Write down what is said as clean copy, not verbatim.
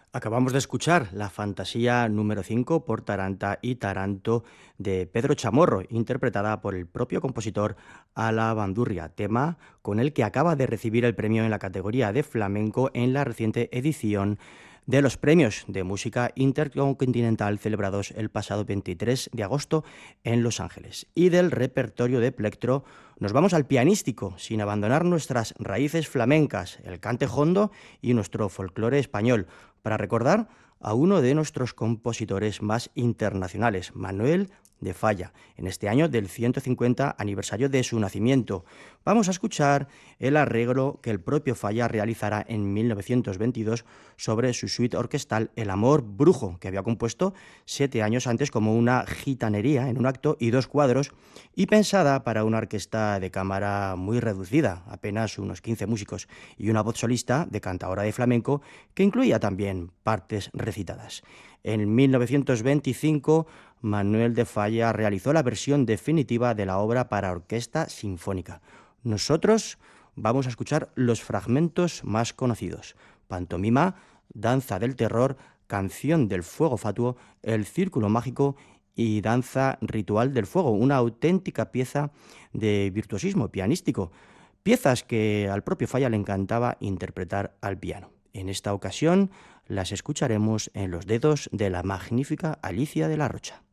Acabamos de escuchar la fantasía número 5 por Taranta y Taranto de Pedro Chamorro, interpretada por el propio compositor Ala Bandurria, tema con el que acaba de recibir el premio en la categoría de flamenco en la reciente edición de los premios de música intercontinental celebrados el pasado 23 de agosto en Los Ángeles. Y del repertorio de plectro nos vamos al pianístico, sin abandonar nuestras raíces flamencas, el cante jondo y nuestro folclore español, para recordar a uno de nuestros compositores más internacionales, Manuel de Falla, en este año del 150 aniversario de su nacimiento. Vamos a escuchar el arreglo que el propio Falla realizará en 1922 sobre su suite orquestal El amor brujo, que había compuesto 7 años antes como una gitanería en un acto y 2 cuadros, y pensada para una orquesta de cámara muy reducida, apenas unos 15 músicos, y una voz solista de cantadora de flamenco que incluía también partes recitadas. En 1925, Manuel de Falla realizó la versión definitiva de la obra para orquesta sinfónica. Nosotros vamos a escuchar los fragmentos más conocidos: Pantomima, Danza del terror, Canción del fuego fatuo, El círculo mágico y Danza ritual del fuego, una auténtica pieza de virtuosismo pianístico, piezas que al propio Falla le encantaba interpretar al piano. En esta ocasión las escucharemos en los dedos de la magnífica Alicia de la Rocha.